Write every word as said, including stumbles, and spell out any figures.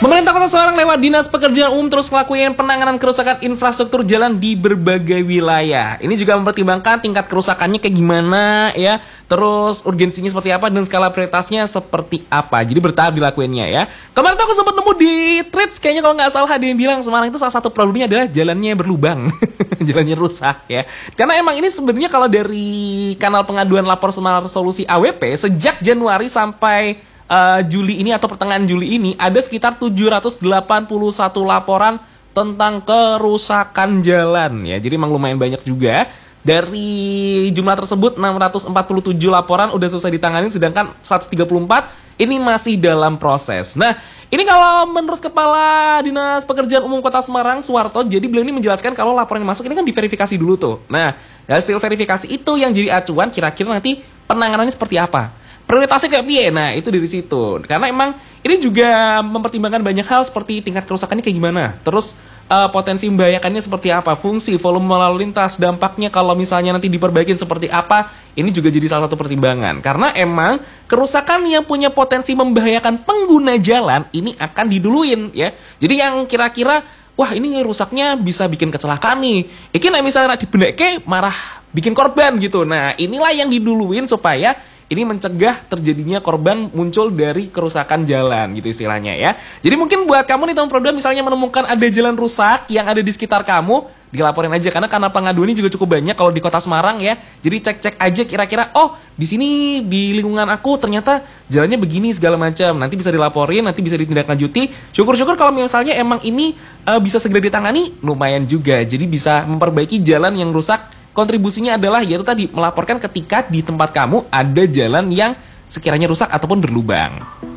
Pemerintah Kota Semarang lewat Dinas Pekerjaan Umum terus melakukan penanganan kerusakan infrastruktur jalan di berbagai wilayah. Ini juga mempertimbangkan tingkat kerusakannya kayak gimana ya, terus urgensinya seperti apa dan skala prioritasnya seperti apa. Jadi bertahap dilakuinnya ya. Kemarin tuh aku sempat nemu di tweets, kayaknya kalau nggak salah ada yang bilang Semarang itu salah satu problemnya adalah jalannya berlubang, jalannya rusak ya. Karena emang ini sebenarnya kalau dari kanal pengaduan lapor Semarang Solusi A W P sejak Januari sampai Uh, Juli ini atau pertengahan Juli ini ada sekitar tujuh ratus delapan puluh satu laporan tentang kerusakan jalan ya. Jadi emang lumayan banyak juga. Dari jumlah tersebut enam ratus empat puluh tujuh laporan udah selesai ditangani, sedangkan seratus tiga puluh empat ini masih dalam proses. Nah, ini kalau menurut Kepala Dinas Pekerjaan Umum Kota Semarang, Suwarto, jadi beliau ini menjelaskan kalau laporan yang masuk ini kan diverifikasi dulu tuh. Nah, hasil verifikasi itu yang jadi acuan kira-kira nanti penanganannya seperti apa. Prioritasnya kayak piye? Nah, itu dari situ. Karena emang ini juga mempertimbangkan banyak hal seperti tingkat kerusakannya kayak gimana. Terus uh, potensi membahayakannya seperti apa, fungsi, volume lalu lintas, dampaknya kalau misalnya nanti diperbaikin seperti apa. Ini juga jadi salah satu pertimbangan. Karena emang kerusakan yang punya potensi membahayakan pengguna jalan ini akan diduluin ya. Jadi yang kira-kira wah ini rusaknya bisa bikin kecelakaan nih. Iki nah misalnya dibenekke marah bikin korban gitu. Nah, inilah yang diduluin supaya ini mencegah terjadinya korban muncul dari kerusakan jalan gitu istilahnya ya. Jadi mungkin buat kamu nih teman Proda misalnya menemukan ada jalan rusak yang ada di sekitar kamu, dilaporin aja karena karena pengaduan ini juga cukup banyak kalau di Kota Semarang ya. Jadi cek-cek aja kira-kira oh di sini di lingkungan aku ternyata jalannya begini segala macam. Nanti bisa dilaporin, nanti bisa ditindaklanjuti. Syukur-syukur kalau misalnya emang ini uh, bisa segera ditangani, lumayan juga. Jadi bisa memperbaiki jalan yang rusak. Kontribusinya adalah yaitu tadi melaporkan ketika di tempat kamu ada jalan yang sekiranya rusak ataupun berlubang.